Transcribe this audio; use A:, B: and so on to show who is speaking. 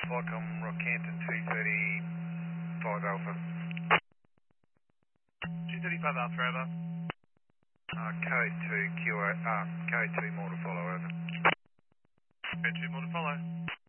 A: Lycom Rockhampton 235 Alpha.
B: 235 Alpha, over.
A: Code 2 QA, code 2 more to follow, over.
B: Code 2 more to follow.